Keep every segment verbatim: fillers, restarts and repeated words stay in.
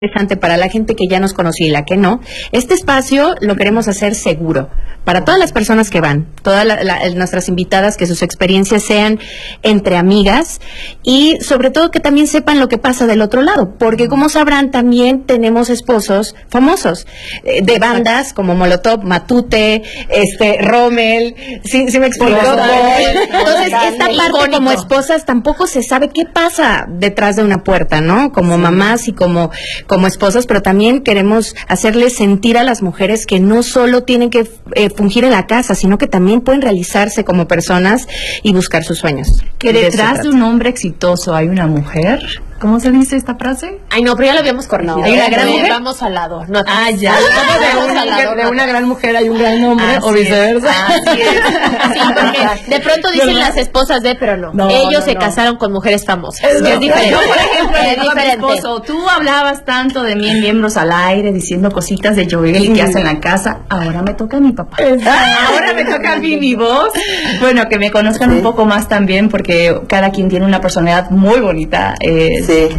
interesante para la gente que ya nos conoció y la que no. Este espacio lo queremos hacer seguro para todas las personas que van, todas la, la, nuestras invitadas, que sus experiencias sean entre amigas y sobre todo que también sepan lo que pasa del otro lado, porque como sabrán también tenemos esposos famosos eh, de bandas como Molotov, Matute, este Rommel, ¿sí, sí me explico? Entonces esta parte como esposas tampoco se sabe qué pasa detrás de una puerta, ¿no? Como sí. mamás y como como esposas, pero también queremos hacerles sentir a las mujeres que no solo tienen que eh, fungir en la casa, sino que también pueden realizarse como personas y buscar sus sueños. Que detrás de un hombre exitoso hay una mujer. ¿Cómo se dice esta frase? Ay, no, pero ya lo habíamos corregido. No, hay una gran mujer. Vamos al lado. No, ah, ya. De una, lado, de una gran mujer hay un gran hombre, así o viceversa. Así es. Sí, porque de pronto dicen las esposas de, pero no. no Ellos no, se no. casaron con mujeres famosas. Es, no, que es diferente. No, por ejemplo, es diferente. Esposo, tú hablabas tanto de mí en Miembros al Aire, diciendo cositas de Joel y que hace en la casa. Ahora me toca a mi papá. Ahora me toca a mí mi voz. Bueno, que me conozcan sí. un poco más también, porque cada quien tiene una personalidad muy bonita. Eh, sí.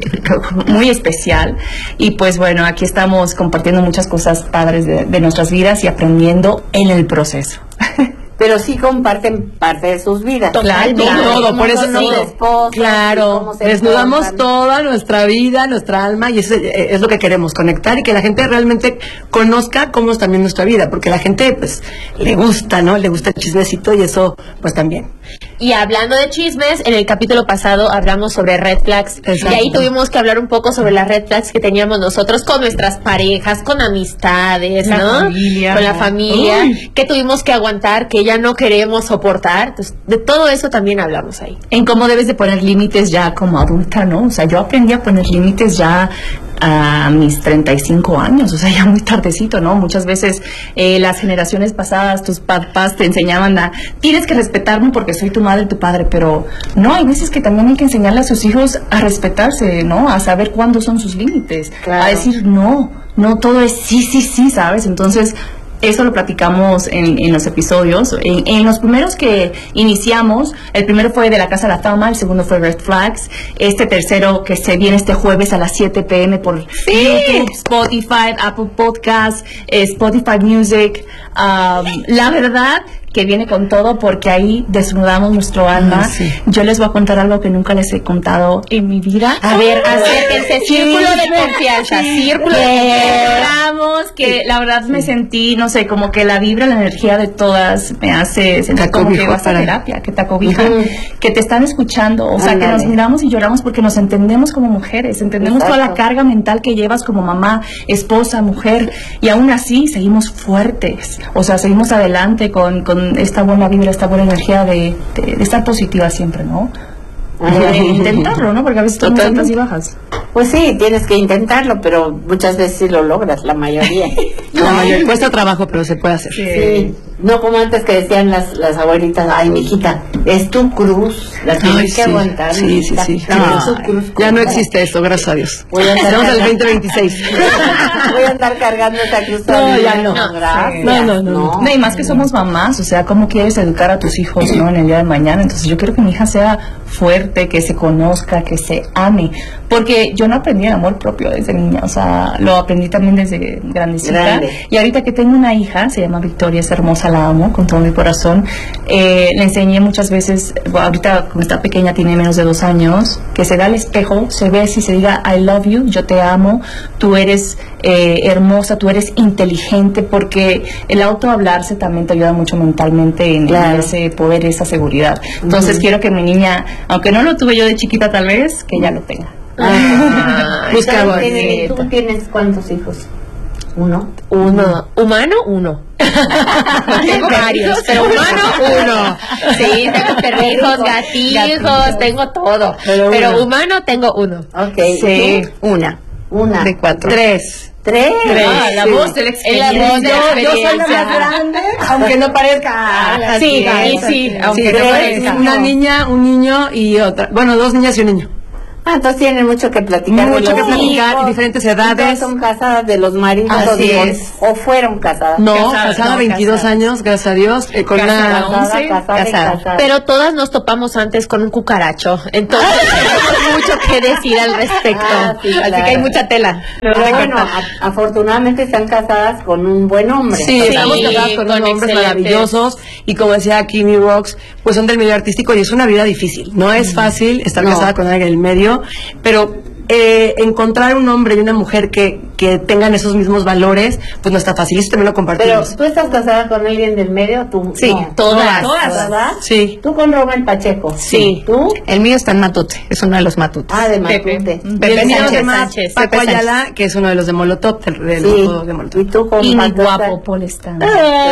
muy especial y pues bueno, aquí estamos compartiendo muchas cosas padres de, de nuestras vidas y aprendiendo en el proceso. Pero sí comparten parte de sus vidas. Totalmente. Claro, todo, por eso sí. Esposas, claro, desnudamos toda nuestra vida, nuestra alma y eso es lo que queremos, conectar y que la gente realmente conozca cómo es también nuestra vida, porque la gente pues le gusta, ¿no? Le gusta el chismecito y eso pues también. Y hablando de chismes, en el capítulo pasado hablamos sobre red flags. Exacto. Y ahí tuvimos que hablar un poco sobre las red flags que teníamos nosotros con nuestras parejas, con amistades, la ¿no? Familia, con la familia, uy. que tuvimos que aguantar, que ya no queremos soportar. Entonces, de todo eso también hablamos ahí. En cómo debes de poner límites ya como adulta, ¿no? O sea, yo aprendí a poner límites ya a mis treinta y cinco años, o sea, ya muy tardecito, ¿no? Muchas veces eh, las generaciones pasadas, tus papás te enseñaban a, tienes que respetarme porque soy tu madre y tu padre, pero no, hay veces que también hay que enseñarle a sus hijos a respetarse, ¿no? A saber cuándo son sus límites, claro. A decir no, no todo es sí, sí, sí, ¿sabes? Entonces, eso lo platicamos en, en los episodios. En, en los primeros que iniciamos, el primero fue de la Casa de la Fama, el segundo fue Red Flags. Este tercero que se viene este jueves a las siete pe eme por sí. YouTube, Spotify, Apple Podcasts, eh, Spotify Music. Um, la verdad que viene con todo porque ahí desnudamos nuestro alma. Ah, sí. Yo les voy a contar algo que nunca les he contado en mi vida. A ver, acérquense, círculo de confianza, círculo de confianza. Que la verdad me sentí, no sé, como que la vibra, la energía de todas me hace sentir como que vas a terapia, que te acobijan, uh-huh. que te están escuchando, o sea, Andale. que nos miramos y lloramos porque nos entendemos como mujeres, entendemos Exacto. toda la carga mental que llevas como mamá, esposa, mujer, y aún así seguimos fuertes, o sea, seguimos adelante con, con esta buena vibra, esta buena energía de, de, de estar positiva siempre, ¿no? De intentarlo, ¿no? Porque a veces son altas y bajas. Pues sí, tienes que intentarlo, pero muchas veces sí lo logras, la mayoría. La mayoría cuesta trabajo, pero se puede hacer. Sí. sí. No como antes que decían las, las abuelitas, ay, mijita, es tu cruz, la tienes que sí. aguantar. Sí, sí, sí. No, es su cruz, ya no existe eso, gracias a Dios. Estamos en el veinte veintiséis. Voy a andar cargando esa cruz. No, ya no. No, gracias. No, no, no, no. No, y más que somos mamás, o sea, ¿cómo quieres educar a tus hijos, no, en el día de mañana? Entonces yo quiero que mi hija sea fuerte, que se conozca, que se ame, porque yo no aprendí el amor propio desde niña, o sea, lo aprendí también desde grandecita. Grande. Y ahorita que tengo una hija, se llama Victoria, es hermosa, la amo con todo mi corazón, eh, le enseñé muchas veces, bueno, ahorita como está pequeña, tiene menos de dos años, que se da al espejo, se ve y se diga I love you, yo te amo, tú eres eh, hermosa, tú eres inteligente, porque el autohablarse también te ayuda mucho mentalmente en, claro. en ese poder, esa seguridad. Entonces uh-huh. quiero que mi niña, aunque no lo tuve yo de chiquita tal vez, que ella lo tenga. Ah, Busca ¿tienes, ¿Tú tienes cuántos hijos? Uno. Uno. ¿Humano? Uno. Tengo varios, pero humano, uno. Sí, tengo perrijos, gatijos, tengo todo. Pero, pero humano tengo uno. Ok. Sí, una. Una. De cuatro. Tres. Tres. Tres. Ah, la sí. voz de la experiencia. La voz de la experiencia. Yo soy la más grande, aunque no parezca. Ah, sí, sí, sí, aunque sí, no parezca. Una niña, un niño y otra. Bueno, dos niñas y un niño. Ah, entonces tienen mucho que platicar. Mucho que platicar, y diferentes edades. Son casadas de los maridos Así o, es. o fueron casadas. No, Casada, casada no, veintidós casada. años, gracias a Dios, eh, con Casada, una... Casada, once, casada, y casada. casada. Pero todas nos topamos antes con un cucaracho, entonces tenemos mucho que decir al respecto. Ah, sí, Así claro. que hay mucha tela. Pero bueno, a- afortunadamente están casadas con un buen hombre. Sí, estamos Sí, casados con, con unos hombres excelentes. maravillosos y como decía Kimi Rocks, pues son del medio artístico y es una vida difícil. No es fácil estar No. casada con alguien del medio, pero eh, encontrar un hombre y una mujer que, que tengan esos mismos valores, pues no está fácil. Eso también lo Pero compartimos. tú estás casada con alguien del medio, tú. Sí, no. todas. Todas, ¿verdad? Sí. Tú con Rubén Pacheco. Sí. ¿Tú? El mío está en Matute, es uno de los Matutes. Ah, de Pepe. Matute. Y el Pepe mío Sánchez, se llama Sánchez, Paco Pepe Sánchez. Ayala, que es uno de los de Molotov, del, del Sí. grupo de Molotov. Y tú con Y mi Paco guapo Sánchez. Paul Stanley.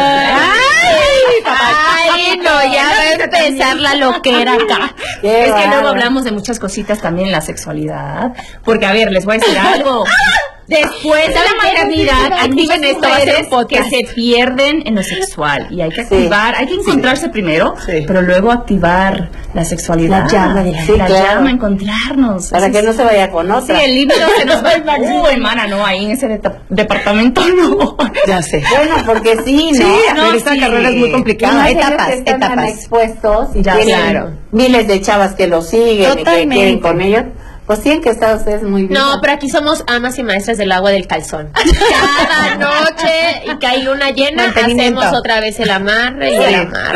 Ay, no, ya va a empezar la loquera acá. Qué Es que luego bárbaro. hablamos de muchas cositas también en la sexualidad. Porque, a ver, les voy a decir algo. Después de la maternidad, hay muchas Activen esto, va a ser mujeres un podcast. que se pierden en lo sexual. Y hay que activar, hay que encontrarse primero, Sí. pero luego activar la sexualidad. La llama de la- Sí, la claro. llama, encontrarnos. Para Eso que es- no se vaya con Sí, otra. el líbido se nos va a ir. Uh, hermana, no, ahí en ese de- departamento no. Ya sé. Bueno, porque sí, ¿no? Sí, no, pero esta sí. carrera es muy Y complicada. más ellos etapas, que están tan etapas. expuestos y Ya, tienen claro. miles de chavas que los siguen y que Totalmente. quieren con ellos, pues tienen que estar ustedes muy bien. No, pero aquí somos amas y maestras del agua del calzón. Cada noche y que hay luna llena, Mantenimiento. hacemos otra vez el amarre y el amarre.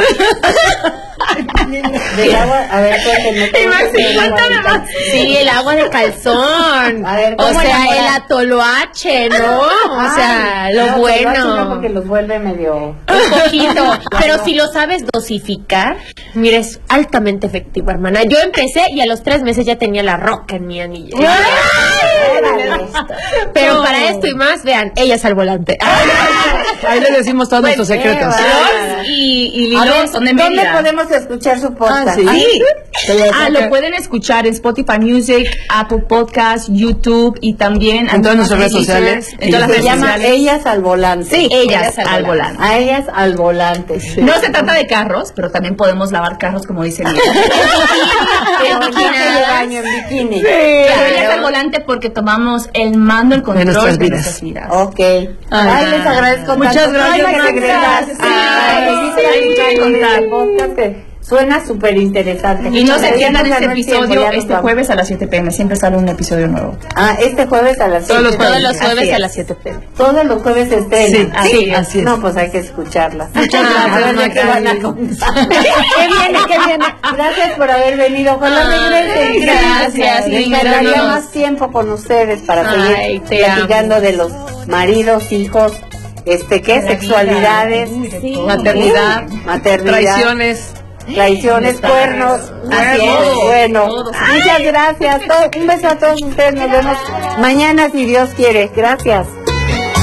Del agua, a ver, cuéntenme. ¿cómo se llama el agua del calzón? Sí, el agua de calzón. A ver, o ¿cómo sea, enamorar? el atoloache, ¿no? O sea, Ay, lo no, pero así no, bueno. porque los vuelve medio... Un poquito, pero si lo sabes dosificar, mira, es altamente efectivo, hermana. Yo empecé y a los tres meses ya tenía la roca en mi anillo. Pero para esto y más, vean, ellas al volante. Ahí les decimos todos nuestros secretos. bárbaro. Y, y A Lilo ver, son de ¿dónde Mérida. podemos escuchar su podcast? Ah, sí. Ah, lo pueden escuchar en Spotify Music, Apple Podcast, YouTube y también En todas nuestras redes Deezers, sociales. En todas las Se redes llama sociales. Ellas al Volante. Sí, ellas al volante. A ellas al volante. No se trata de carros, pero también podemos lavar carros, como dicen ellos. Pero no se de baño en bikini. Pero ellas al volante porque tomamos el mando, el control de nuestras nuestras vidas. vidas. Ok. Ay, les agradezco Muchas tanto. gracias, Ay, María. gracias. Ay, Ay, sí, sí, sí, con sí. el podcast que suena súper interesante. Y no se Pero ya pierdan nos este ganó el tiempo, episodio ya nos este vamos. jueves a las siete p m Siempre sale un episodio nuevo. Ah, este jueves a las Todos los siete. Todos los Así jueves es. a las siete p m. Todos los jueves se estrena. Sí, así, así es. No, pues hay que escucharlas. Muchas A gracias, ver de Maca. qué van a contar. ¿Qué viene? ¿Qué viene? Gracias por haber venido. Ojalá Ay, regresen. gracias, Me linda, encantaría no. más tiempo con ustedes para Ay, seguir te platicando de los maridos, hijos, este, ¿qué? Sexualidades, Maternidad, maternidad, traiciones. traiciones, cuernos. Así es, bueno. Muchas gracias. Todo- un beso a todos ustedes. Nos vemos mañana si Dios quiere. Gracias.